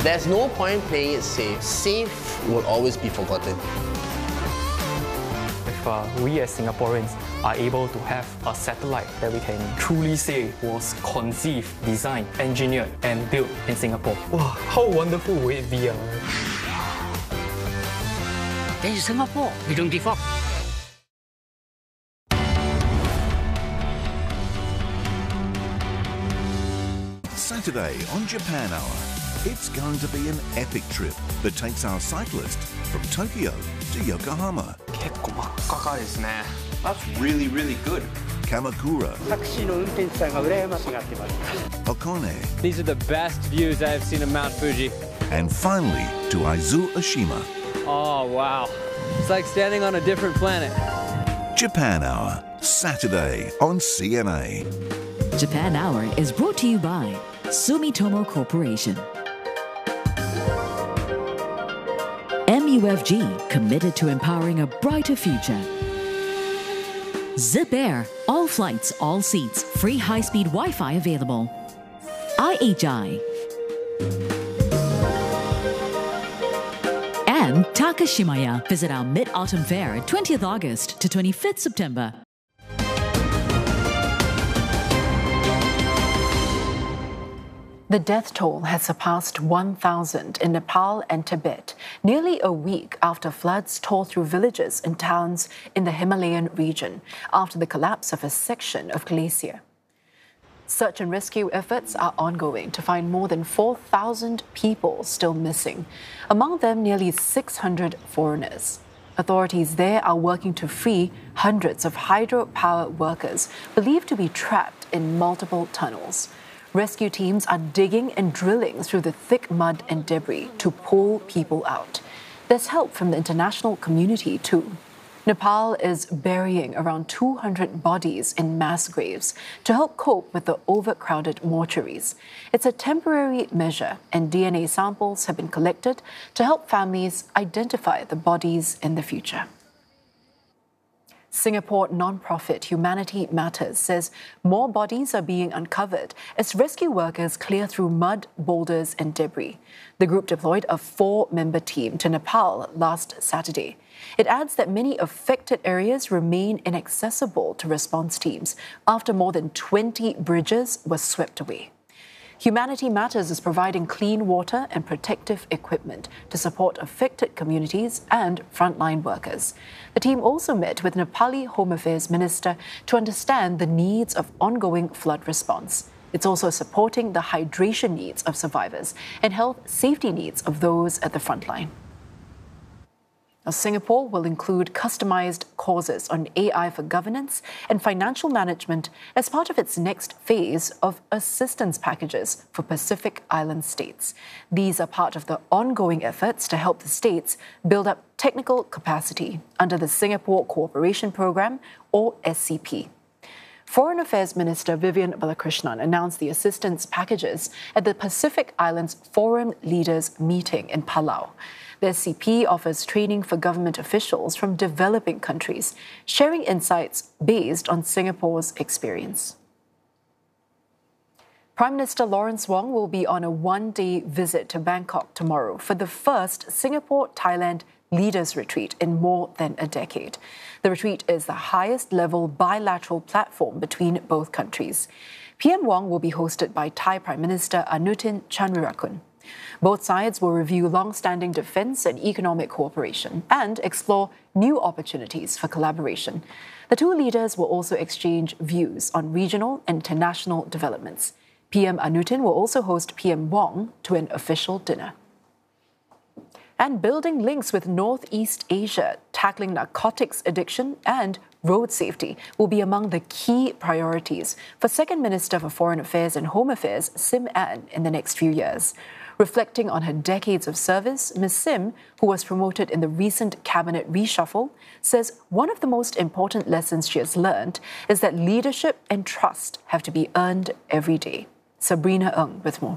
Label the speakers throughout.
Speaker 1: There's no point playing it safe. Safe will always be forgotten.
Speaker 2: If we as Singaporeans are able to have a satellite that we can truly say was conceived, designed, engineered and built in Singapore, wow, how wonderful would it be?
Speaker 3: This is Singapore, we don't give up.
Speaker 4: Saturday on Japan Hour, it's going to be an epic trip that takes our cyclist from Tokyo to Yokohama.
Speaker 5: That's really, really good.
Speaker 4: Kamakura. Hakone.
Speaker 6: These are the best views I have seen of Mount Fuji.
Speaker 4: And finally to Aizu Oshima.
Speaker 6: Oh, wow. It's like standing on a different planet.
Speaker 4: Japan Hour, Saturday on CNA.
Speaker 7: Japan Hour is brought to you by Sumitomo Corporation. MUFG, committed to empowering a brighter future. Zip Air, all flights, all seats, free high-speed Wi-Fi available. IHI. And Takashimaya. Visit our Mid-Autumn Fair 20th August to 25th September.
Speaker 8: The death toll has surpassed 1,000 in Nepal and Tibet, nearly a week after floods tore through villages and towns in the Himalayan region after the collapse of a section of glacier. Search and rescue efforts are ongoing to find more than 4,000 people still missing, among them nearly 600 foreigners. Authorities there are working to free hundreds of hydropower workers believed to be trapped in multiple tunnels. Rescue teams are digging and drilling through the thick mud and debris to pull people out. There's help from the international community too. Nepal is burying around 200 bodies in mass graves to help cope with the overcrowded mortuaries. It's a temporary measure, and DNA samples have been collected to help families identify the bodies in the future. Singapore non-profit Humanity Matters says more bodies are being uncovered as rescue workers clear through mud, boulders and debris. The group deployed a 4-member team to Nepal last Saturday. It adds that many affected areas remain inaccessible to response teams after more than 20 bridges were swept away. Humanity Matters is providing clean water and protective equipment to support affected communities and frontline workers. The team also met with Nepali Home Affairs Minister to understand the needs of ongoing flood response. It's also supporting the hydration needs of survivors and health safety needs of those at the front line. Now, Singapore will include customized courses on AI for governance and financial management as part of its next phase of assistance packages for Pacific Island states. These are part of the ongoing efforts to help the states build up technical capacity under the Singapore Cooperation Programme, or SCP. Foreign Affairs Minister Vivian Balakrishnan announced the assistance packages at the Pacific Islands Forum Leaders meeting in Palau. The SCP offers training for government officials from developing countries, sharing insights based on Singapore's experience. Prime Minister Lawrence Wong will be on a one-day visit to Bangkok tomorrow for the first Singapore-Thailand Leaders Retreat in more than a decade. The retreat is the highest-level bilateral platform between both countries. PM Wong will be hosted by Thai Prime Minister Anutin Chanvirakul. Both sides will review long-standing defence and economic cooperation and explore new opportunities for collaboration. The two leaders will also exchange views on regional and international developments. PM Anutin will also host PM Wong to an official dinner. And building links with Northeast Asia, tackling narcotics addiction and road safety will be among the key priorities for Second Minister for Foreign Affairs and Home Affairs, Sim Ann, in the next few years. Reflecting on her decades of service, Ms. Sim, who was promoted in the recent cabinet reshuffle, says one of the most important lessons she has learned is that leadership and trust have to be earned every day. Sabrina Ng with more.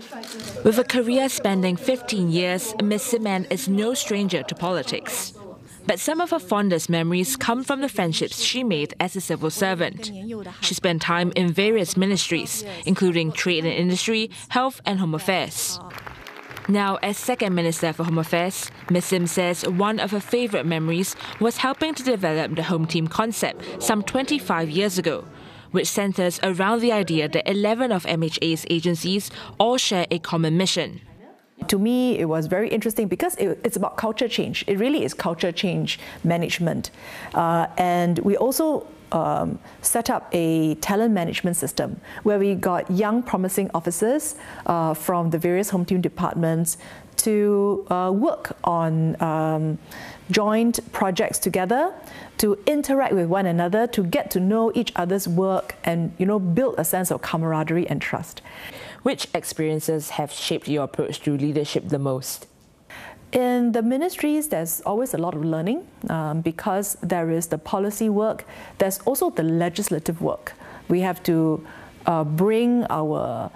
Speaker 9: With a career spanning 15 years, Ms. Sim Ann is no stranger to politics.
Speaker 5: But some of her fondest memories come from the friendships she made as a civil servant. She spent time in various ministries, including Trade and Industry, Health and Home Affairs. Now, as Second Minister for Home Affairs, Ms. Sim says one of her favourite memories was helping to develop the Home Team concept some 25 years ago, which centres around the idea that 11 of MHA's agencies all share a common mission.
Speaker 9: To me, it was very interesting because it's about culture change. It really is culture change management. And we also set up a talent management system where we got young promising officers from the various Home Team departments to work on joint projects together, to interact with one another, to get to know each other's work and, build a sense of camaraderie and trust.
Speaker 5: Which experiences have shaped your approach to leadership the most?
Speaker 9: In the ministries, there's always a lot of learning because there is the policy work. There's also the legislative work. We have to bring our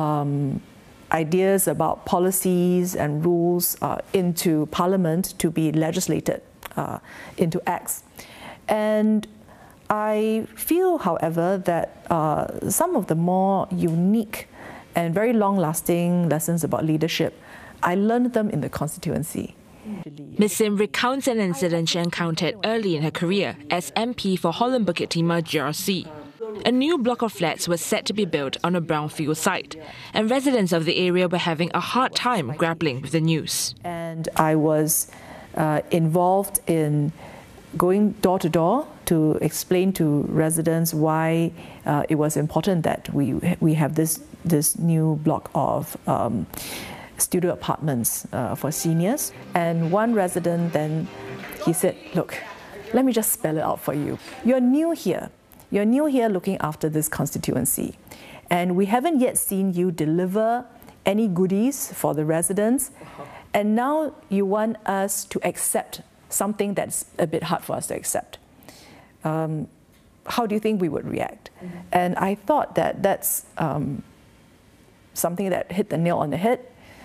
Speaker 9: ideas about policies and rules into Parliament to be legislated into acts. And I feel, however, that some of the more unique and very long-lasting lessons about leadership, I learned them in the constituency.
Speaker 5: Ms. Sim recounts an incident she encountered early in her career as MP for Holland Bukit Timah GRC. A new block of flats was set to be built on a brownfield site, and residents of the area were having a hard time grappling with the news.
Speaker 9: And I was involved in going door to door to explain to residents why it was important that we have this new block of studio apartments for seniors. And one resident then, he said, look, let me just spell it out for you. You're new here. You're new here looking after this constituency. And we haven't yet seen you deliver any goodies for the residents. And now you want us to accept something that's a bit hard for us to accept. How do you think we would react? And I thought that that's something that hit the nail on the head.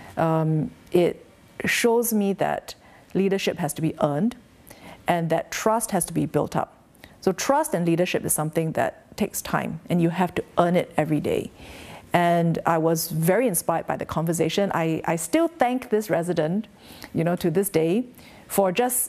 Speaker 9: It shows me that leadership has to be earned and that trust has to be built up. So trust and leadership is something that takes time and you have to earn it every day. And I was very inspired by the conversation. I still thank this resident, to this day, for just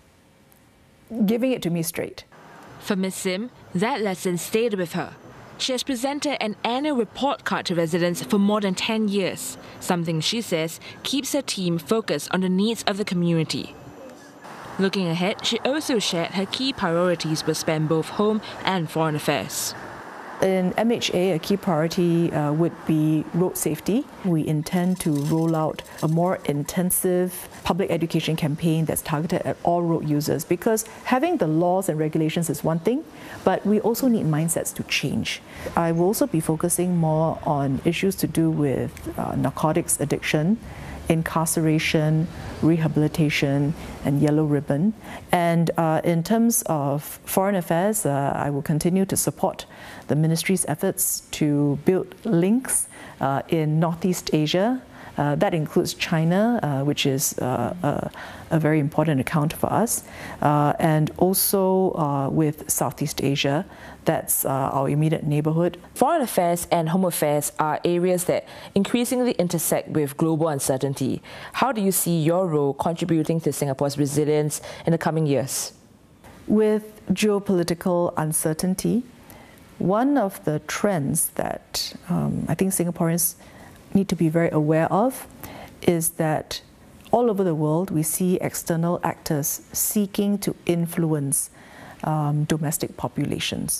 Speaker 9: giving it to me straight.
Speaker 5: For Ms. Sim, that lesson stayed with her. She has presented an annual report card to residents for more than 10 years, something she says keeps her team focused on the needs of the community. Looking ahead, she also shared her key priorities will span both home and foreign affairs.
Speaker 9: In MHA, a key priority would be road safety. We intend to roll out a more intensive public education campaign that's targeted at all road users, because having the laws and regulations is one thing, but we also need mindsets to change. I will also be focusing more on issues to do with narcotics addiction, incarceration, rehabilitation, and yellow ribbon. And in terms of foreign affairs, I will continue to support the ministry's efforts to build links in Northeast Asia. That includes China, which is a very important account for us, and also with Southeast Asia. That's our immediate neighborhood.
Speaker 5: Foreign affairs and home affairs are areas that increasingly intersect with global uncertainty. How do you see your role contributing to Singapore's resilience in the coming years?
Speaker 9: With geopolitical uncertainty, one of the trends that I think Singaporeans need to be very aware of is that all over the world we see external actors seeking to influence domestic populations.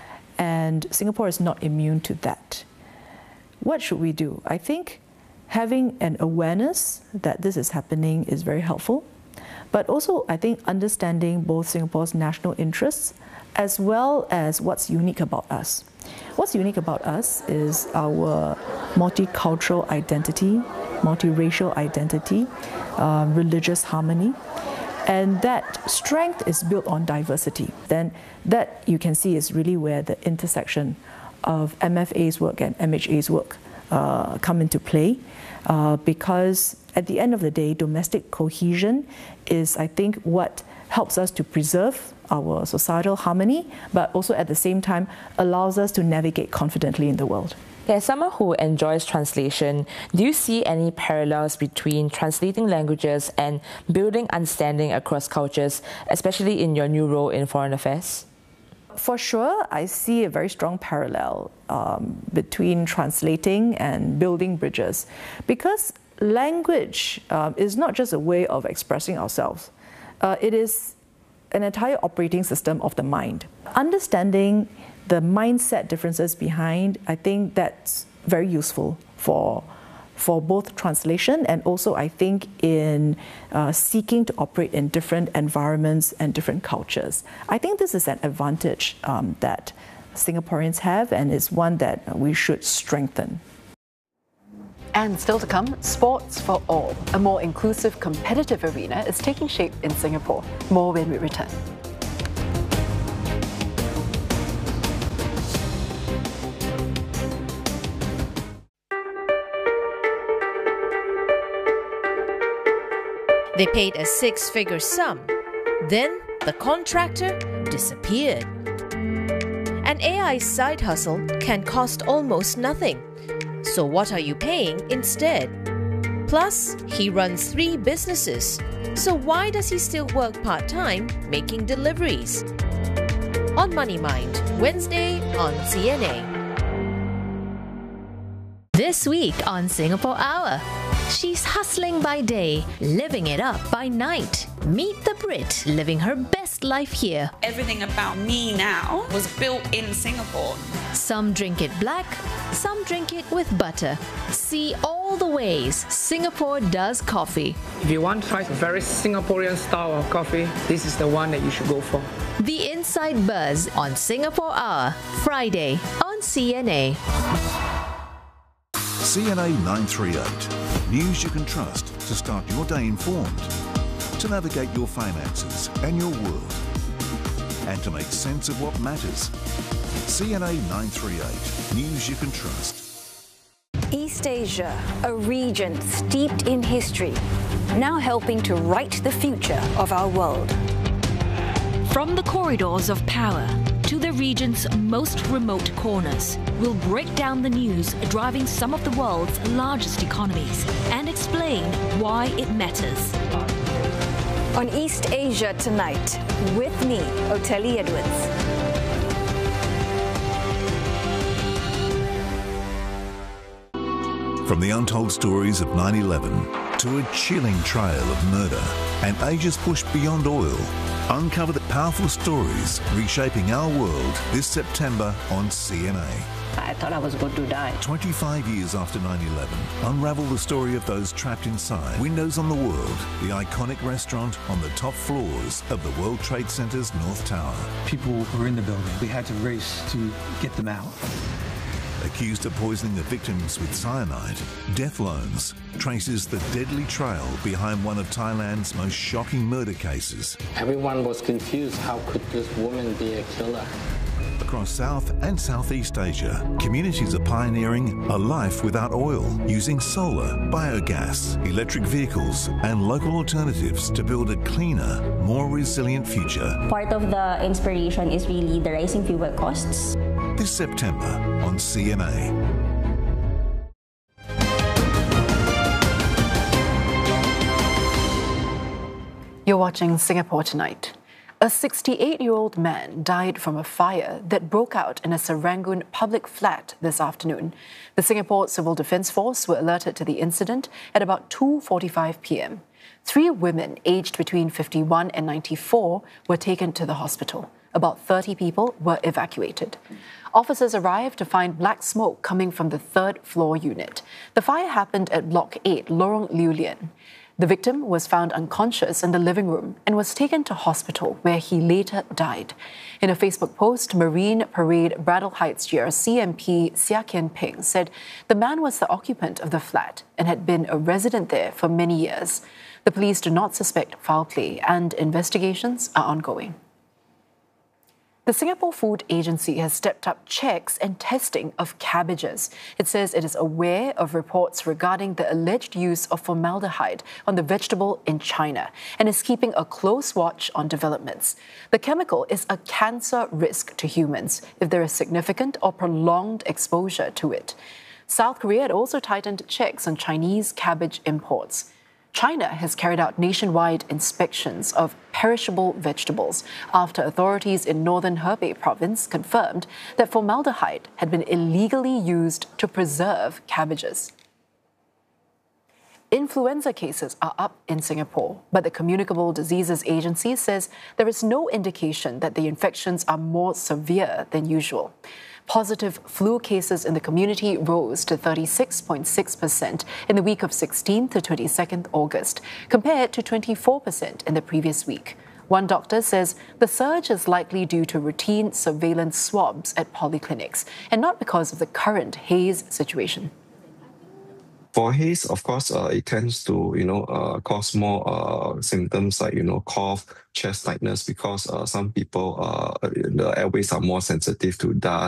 Speaker 9: And Singapore is not immune to that. What should we do? I think having an awareness that this is happening is very helpful, but also I think understanding both Singapore's national interests as well as what's unique about us. What's unique about us is our multicultural identity, multiracial identity, religious harmony. And that strength is built on diversity. Then that you can see is really where the intersection of MFA's work and MHA's work come into play, because at the end of the day, domestic cohesion is, I think, what helps us to preserve our societal harmony, but also at the same time allows us to navigate confidently in the world.
Speaker 5: As someone who enjoys translation, do you see any parallels between translating languages and building understanding across cultures, especially in your new role in foreign affairs?
Speaker 9: For sure, I see a very strong parallel between translating and building bridges, because language is not just a way of expressing ourselves. It is an entire operating system of the mind. Understanding the mindset differences behind, I think that's very useful for both translation and also, I think, in seeking to operate in different environments and different cultures. I think this is an advantage that Singaporeans have, and is one that we should strengthen.
Speaker 8: And still to come, sports for all. A more inclusive, competitive arena is taking shape in Singapore. More when we return.
Speaker 10: They paid a six-figure sum. Then the contractor disappeared. An AI side hustle can cost almost nothing. So what are you paying instead? Plus, he runs 3 businesses. So why does he still work part-time making deliveries? On Money Mind, Wednesday on CNA.
Speaker 11: This week on Singapore Hour, she's hustling by day, living it up by night. Meet the Brit living her best life here.
Speaker 12: Everything about me now was built in Singapore.
Speaker 11: Some drink it black, some drink it with butter. See all the ways Singapore does coffee.
Speaker 2: If you want to try a very Singaporean style of coffee, this is the one that you should go for.
Speaker 11: The Inside Buzz on Singapore Hour, Friday on CNA.
Speaker 4: CNA 938. News you can trust to start your day informed, to navigate your finances and your world, and to make sense of what matters. CNA 938. News you can trust.
Speaker 13: East Asia, a region steeped in history, now helping to write the future of our world.
Speaker 7: From the corridors of power to the region's most remote corners, we'll break down the news driving some of the world's largest economies and explain why it matters.
Speaker 13: On East Asia Tonight, with me, Oteli Edwards.
Speaker 4: From the untold stories of 9/11 to a chilling trail of murder and ages pushed beyond oil, uncover the powerful stories reshaping our world this September on CNA.
Speaker 14: I thought I was going to die.
Speaker 4: 25 years after 9/11, unravel the story of those trapped inside Windows on the World, the iconic restaurant on the top floors of the World Trade Center's North Tower.
Speaker 15: People were in the building. We had to race to get them out.
Speaker 4: Accused of poisoning the victims with cyanide, Death Loans traces the deadly trail behind one of Thailand's most shocking murder cases.
Speaker 16: Everyone was confused. How could this woman be a killer?
Speaker 4: Across South and Southeast Asia, communities are pioneering a life without oil, using solar, biogas, electric vehicles and local alternatives to build a cleaner, more resilient future.
Speaker 17: Part of the inspiration is really the rising fuel costs.
Speaker 4: This September on CNA.
Speaker 8: You're watching Singapore Tonight. A 68-year-old man died from a fire that broke out in a Serangoon public flat this afternoon. The Singapore Civil Defence Force were alerted to the incident at about 2:45 p.m. 3 women aged between 51 and 94 were taken to the hospital. About 30 people were evacuated. Officers arrived to find black smoke coming from the 3rd floor unit. The fire happened at Block 8, Lorong Lew Lian. The victim was found unconscious in the living room and was taken to hospital, where he later died. In a Facebook post, Marine Parade Bradel Heights GRC MP Seah Kian Peng said the man was the occupant of the flat and had been a resident there for many years. The police do not suspect foul play and investigations are ongoing. The Singapore Food Agency has stepped up checks and testing of cabbages. It says it is aware of reports regarding the alleged use of formaldehyde on the vegetable in China and is keeping a close watch on developments. The chemical is a cancer risk to humans if there is significant or prolonged exposure to it. South Korea had also tightened checks on Chinese cabbage imports. China has carried out nationwide inspections of perishable vegetables after authorities in northern Hebei province confirmed that formaldehyde had been illegally used to preserve cabbages. Influenza cases are up in Singapore, but the Communicable Diseases Agency says there is no indication that the infections are more severe than usual. Positive flu cases in the community rose to 36.6% in the week of 16th to 22nd August, compared to 24% in the previous week. One doctor says the surge is likely due to routine surveillance swabs at polyclinics and not because of the current haze situation.
Speaker 18: For haze, of course, it tends to, cause more symptoms like, cough, chest tightness, because some people, the airways are more sensitive to dust.